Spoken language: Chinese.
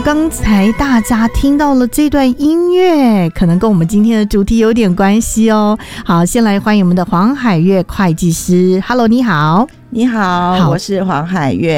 刚才大家听到了这段音乐，可能跟我们今天的主题有点关系哦。好，先来欢迎我们的黄海月会计师。Hello， 你好。 你好，我是黄海月。